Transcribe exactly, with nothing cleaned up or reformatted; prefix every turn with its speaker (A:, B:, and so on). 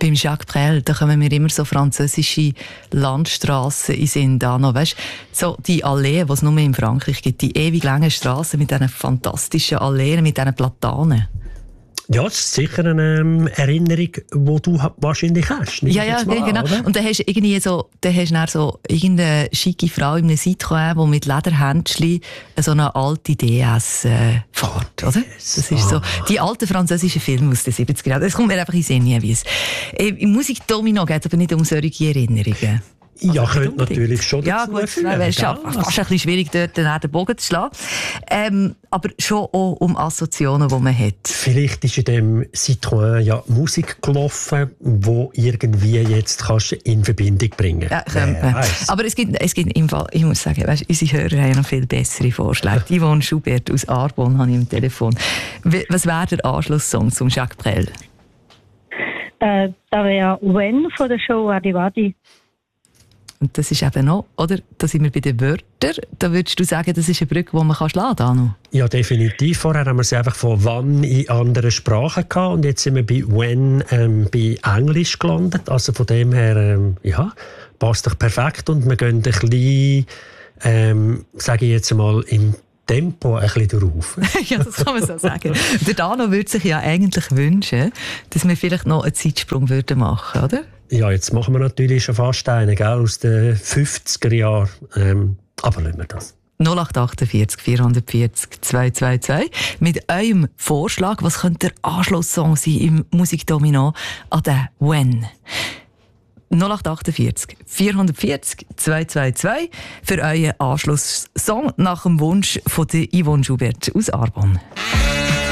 A: Beim Jacques Brel, da kommen mir immer so französische Landstrassen in den Sinn. Da noch, weißt, so die Alleen, die es nur in Frankreich gibt, die ewig langen Strassen mit diesen fantastischen Alleen, mit diesen Platanen.
B: Ja, das ist sicher eine ähm, Erinnerung, die du wahrscheinlich hast.
A: Ja, ja, mal, genau. Oder? Und dann hast du irgendwie so, dann hast du dann so irgendeine schicke Frau in einem Citroën, die mit Lederhändchen so eine alte D S äh, fährt, oder? Das ist so. Die alten französischen Filme aus den siebziger Jahren. Das kommt mir einfach in den Sinn, wie es. Im Musikdomino geht es aber nicht um solche Erinnerungen. Also
B: ja, könnte natürlich schon
A: ja, gut, es ist fast ein bisschen schwierig, dort den Bogen zu schlagen. Ähm, aber schon auch um Assoziationen, die man hat.
B: Vielleicht ist in dem Citroën ja Musik gelaufen, die irgendwie jetzt kannst in Verbindung bringen kannst.
A: Ja, könnte aber es gibt, es gibt im Fall, ich muss sagen, weißt, unsere Hörer haben ja noch viel bessere Vorschläge. Yvonne Schubert aus Arbon habe ich im Telefon. Was wäre der Anschlusssong zum Jacques Brel?
C: Äh, da wäre When von der Show Wadi Wadi.
A: Und das ist eben noch, oder? Da sind wir bei den Wörtern. Da würdest du sagen, das ist eine Brücke, die man schlagen kann?
B: Ja, definitiv. Vorher haben wir sie einfach von «wann» in anderen Sprachen gehabt und jetzt sind wir bei «when» ähm, bei Englisch gelandet. Also von dem her, ähm, ja, passt doch perfekt. Und wir gehen ein bisschen, ähm, sage ich jetzt mal, im Tempo ein bisschen drauf.
A: Ja, das kann man so sagen. Der Dano würde sich ja eigentlich wünschen, dass wir vielleicht noch einen Zeitsprung würden machen, oder?
B: Ja, jetzt machen wir natürlich schon fast einen, gell, aus den fünfziger Jahren. Ähm, aber lassen wir das.
A: null acht achtundvierzig vierhundertvierzig zweihundertzweiundzwanzig mit eurem Vorschlag, was könnte der Anschlusssong sein im Musikdomino an den «When». null acht achtundvierzig vierhundertvierzig zweihundertzweiundzwanzig für euren Anschlusssong nach dem Wunsch von Yvonne Schubert aus Arbon.